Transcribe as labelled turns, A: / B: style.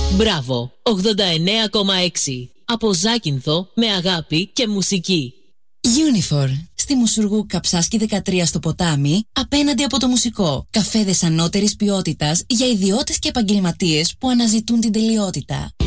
A: Μπράβο, 89,6. Από Ζάκυνθο με αγάπη και μουσική.
B: Unifor. Στη Μουσουργού Καψάσκη 13 στο ποτάμι, απέναντι από το μουσικό. Καφέδες ανώτερης ποιότητας για ιδιώτες και επαγγελματίες που αναζητούν την τελειότητα.